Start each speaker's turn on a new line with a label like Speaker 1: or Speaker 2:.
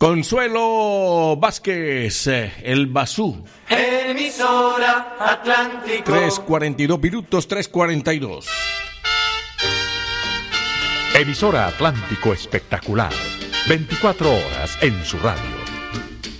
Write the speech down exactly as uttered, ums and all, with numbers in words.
Speaker 1: Consuelo Vázquez, el Basú.
Speaker 2: Emisora Atlántico.
Speaker 1: tres cuarenta y dos minutos, tres cuarenta y dos.
Speaker 3: Emisora Atlántico Espectacular. veinticuatro horas en su radio.